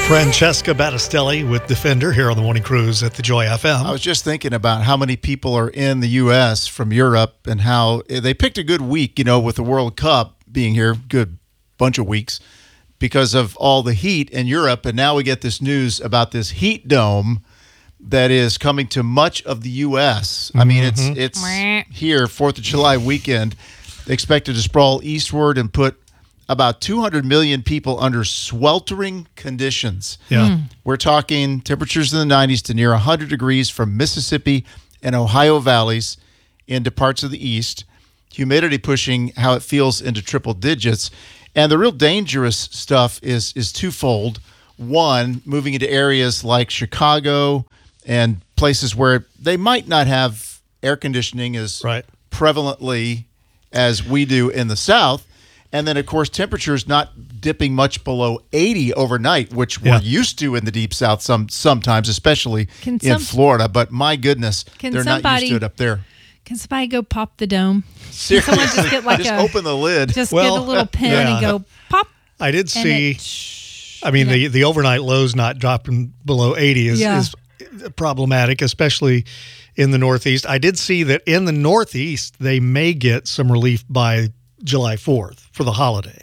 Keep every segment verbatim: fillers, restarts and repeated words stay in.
Francesca Battistelli with Defender here on the Morning Cruise at the Joy F M. I was just thinking about how many people are in the U S from Europe and how they picked a good week, you know, with the World Cup being here, good bunch of weeks, because of all the heat in Europe. And now we get this news about this heat dome that is coming to much of the U S. I mean, Mm-hmm. it's it's here, fourth of July weekend, expected to sprawl eastward and put about two hundred million people under sweltering conditions. Yeah. Mm. We're talking temperatures in the nineties to near one hundred degrees from Mississippi and Ohio valleys into parts of the east. Humidity pushing how it feels into triple digits. And the real dangerous stuff is is twofold. One, moving into areas like Chicago and places where they might not have air conditioning as Right. prevalently as we do in the South. And then, of course, temperatures not dipping much below eighty overnight, which Yeah. we're used to in the Deep South some sometimes, especially Can in some- Florida. But my goodness, Can they're not somebody- used to it up there. Can somebody go pop the dome? Seriously, Can someone just get like just a open the lid. just Well, get a little pin yeah. and go pop? I did And see, it, shh, I mean, you know. the, the overnight lows not dropping below eighty is, Yeah. is problematic, especially in the Northeast. I did see that in the Northeast, they may get some relief by July fourth for the holiday.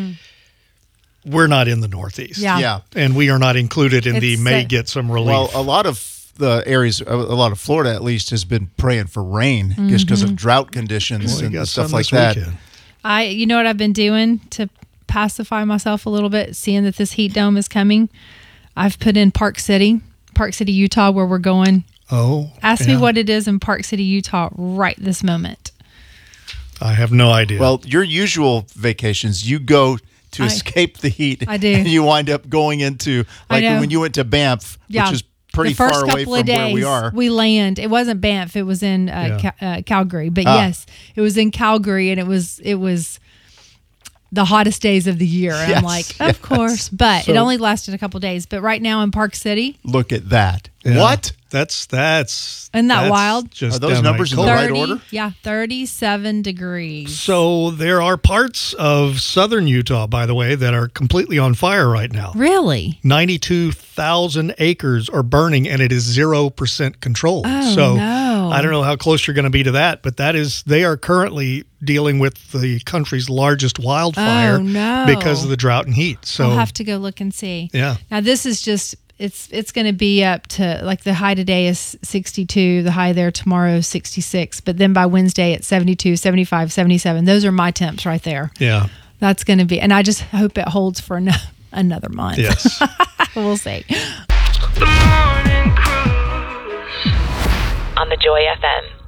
We're not in the Northeast. Yeah. Yeah. And we are not included in the It's, may uh, get some relief. Well, a lot of the areas, a lot of Florida at least, has been praying for rain just because Mm-hmm. of drought conditions Well, you and got stuff some like this that. weekend. I, you know what I've been doing to pacify myself a little bit, seeing that this heat dome is coming? I've put in Park City, Park City, Utah, where we're going. Oh. Ask yeah. me what it is in Park City, Utah, right this moment. I have no idea. Well, your usual vacations, you go to I- escape the heat. I do. And you wind up going into, I like know. when you went to Banff, Yeah. which is pretty the first far away couple from of days, where we are. We land. It wasn't Banff. It was in uh, Yeah. Ca- uh, Calgary. But Ah. yes, it was in Calgary, and it was it was the hottest days of the year. And I'm Yes, like, yes. of course. But So- it only lasted a couple of days. But right now in Park City, Look at that. Yeah. What? That's that's Isn't that that's wild? Just Are those downright numbers in the cold. right thirty, order? yeah, thirty-seven degrees. So there are parts of southern Utah, by the way, that are completely on fire right now. Really? ninety-two thousand acres are burning, and it is zero percent controlled. Oh, so no. I don't know how close you're going to be to that, but that is they are currently dealing with the country's largest wildfire Oh, no. because of the drought and heat. So I'll have to go look and see. yeah. Now this is just it's it's going to be up to like the high today is sixty-two, the high there tomorrow is sixty-six, but then by Wednesday it's seventy-two, seventy-five, seventy-seven. Those are my temps right there. Yeah. That's going to be, and I just hope it holds for an, another month. Yes. We'll see. The Morning Cruise on the Joy F M.